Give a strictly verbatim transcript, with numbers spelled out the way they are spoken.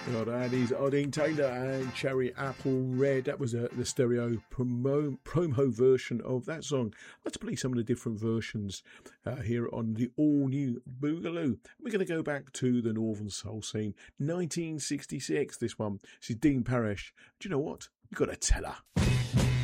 Well, that is Odin Taylor and Cherry Apple Red. That was a, the stereo promo, promo version of that song. Let's play some of the different versions uh, here on the all-new Boogaloo. We're going to go back to the Northern Soul scene. nineteen sixty-six, this one. This is Dean Parrish. Do you know what? You've got to tell her.